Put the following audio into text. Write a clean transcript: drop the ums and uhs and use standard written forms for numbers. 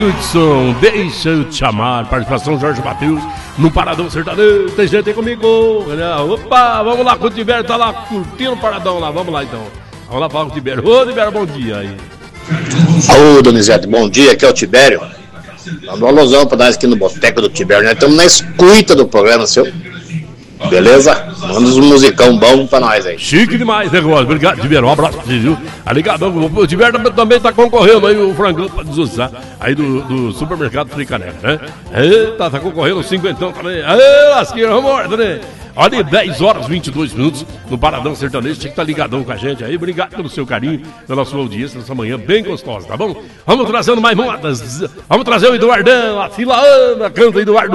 Hudson, deixa eu te chamar. Participação Jorge Matheus no Paradão Sertanejo. Tem gente aí comigo. Opa, vamos lá, o Tibério tá lá curtindo o Paradão lá. Vamos lá então. Vamos lá falar com o Tibério. Ô Tibério, bom dia aí. Ô Donizete, bom dia, aqui é o Tibério. Manda um alusão pra nós aqui no Boteco do Tibério. Nós estamos na escuta do programa, seu. Beleza? Manda uns musicão bom pra nós aí. Chique demais, negócio. Obrigado, Tibério. Um abraço pra você, viu? Ligadão. O Tibério também tá concorrendo aí, o frangão pra desusar. Aí do supermercado Fricaneca, né? Eita, tá concorrendo 50 também. Ê, lasqueira, vamos, né? Olha, 10 horas 22 minutos no Paradão Sertanejo. Tinha que estar ligadão com a gente aí. Obrigado pelo seu carinho, pela sua audiência nessa manhã bem gostosa, tá bom? Vamos trazendo mais modas. Vamos trazer o Eduardão, a fila anda, canta Eduardo.